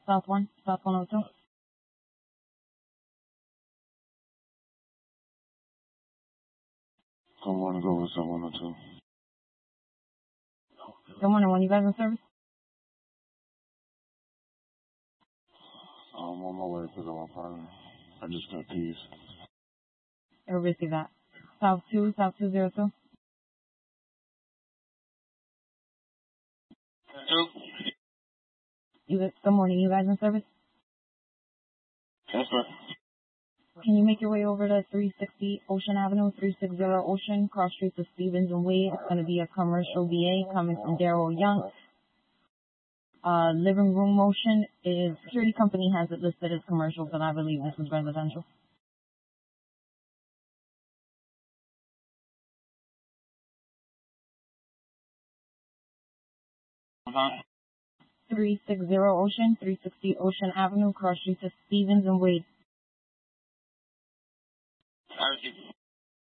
South 102. I want to go with someone or two. Good morning. When you guys in service? I'm on my way to pick up my partner. I just got keys. Everybody see that. South 202. Good morning. You guys in service? Yes, sir. Can you make your way over to 360 Ocean Avenue, 360 Ocean, cross street to Stevens and Wade? It's going to be a commercial VA coming from Daryl Young. Living room motion is, security company has it listed as commercial, but I believe this is residential. Uh-huh. 360 Ocean Avenue, cross street to Stevens and Wade.